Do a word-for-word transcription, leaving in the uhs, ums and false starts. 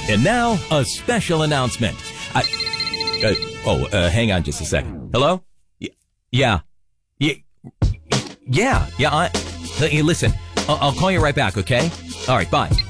And now, a special announcement. I, uh, oh, uh, hang on just a second. Hello? Y- yeah. Yeah. Yeah. Yeah. I, hey, listen, I'll, I'll call you right back, okay? All right, bye.